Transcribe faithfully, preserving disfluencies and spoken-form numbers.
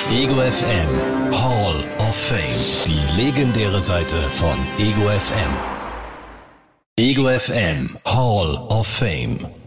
Ego F M Hall of Fame. Die legendäre Seite von Ego F M. Ego F M Hall of Fame.